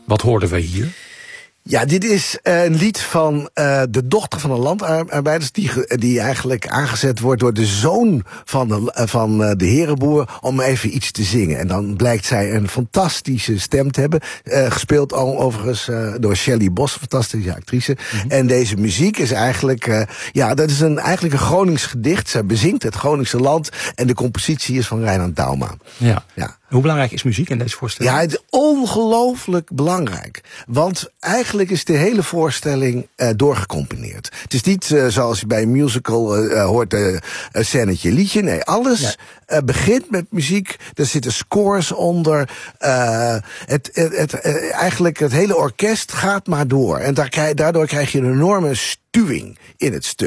Wat hoorden we hier? Ja, dit is een lied van de dochter van een landarbeiders die eigenlijk aangezet wordt door de zoon van de herenboer om even iets te zingen. En dan blijkt zij een fantastische stem te hebben, gespeeld al overigens door Shelley Bos, een fantastische actrice. Mm-hmm. En deze muziek is eigenlijk, dat is eigenlijk een Gronings gedicht. Zij bezingt het Groningse land en de compositie is van Reinhard Dauma. Ja. Hoe belangrijk is muziek in deze voorstelling? Ja, het is ongelooflijk belangrijk. Want eigenlijk is de hele voorstelling doorgecomponeerd. Het is niet zoals je bij een musical hoort, een scènetje liedje. Nee, alles begint met muziek. Er zitten scores onder. Eigenlijk het hele orkest gaat maar door. En daardoor krijg je een enorme stuwing in het stuk.